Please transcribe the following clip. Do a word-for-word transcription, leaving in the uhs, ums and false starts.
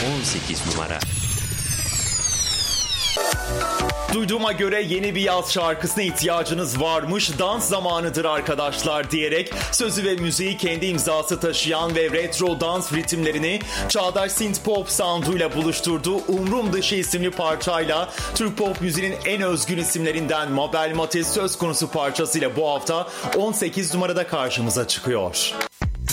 on sekiz numara. Duyduğuma göre yeni bir yaz şarkısına ihtiyacınız varmış, dans zamanıdır arkadaşlar diyerek sözü ve müziği kendi imzası taşıyan ve retro dans ritimlerini çağdaş synth pop sound'uyla buluşturduğu Umrum Dışı isimli parçayla Türk pop müziğinin en özgün isimlerinden Mabel Matiz söz konusu parçasıyla bu hafta on sekiz numarada karşımıza çıkıyor.